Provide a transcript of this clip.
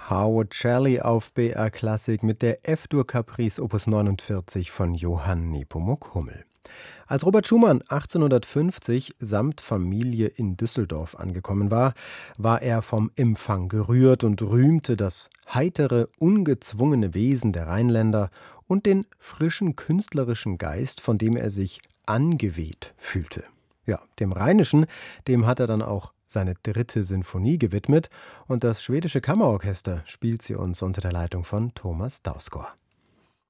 Howard Shelley auf BR Klassik mit der F-Dur-Caprice Opus 49 von Johann Nepomuk Hummel. Als Robert Schumann 1850 samt Familie in Düsseldorf angekommen war, war er vom Empfang gerührt und rühmte das heitere, ungezwungene Wesen der Rheinländer und den frischen künstlerischen Geist, von dem er sich angeweht fühlte. Ja, dem Rheinischen, dem hat er dann auch seine 3. Sinfonie gewidmet und das schwedische Kammerorchester spielt sie uns unter der Leitung von Thomas Dausgaard.